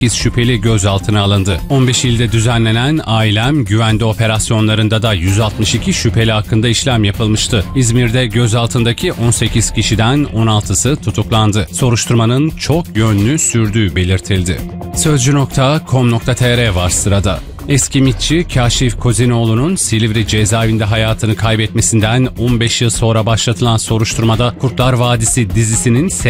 şüpheli gözaltına alındı. 15 ilde düzenlenen Ailem Güvende operasyonlarında da 162 şüpheli hakkında işlem yapılmıştı. İzmir'de gözaltındaki 18 kişiden 16'sı tutuklandı. Soruşturmanın çok yönlü sürdüğü belirtildi. Sözcü.com.tr var sırada. Eski MİT'çi Kaşif Kozinoğlu'nun Silivri cezaevinde hayatını kaybetmesinden 15 yıl sonra başlatılan soruşturmada Kurtlar Vadisi dizisinin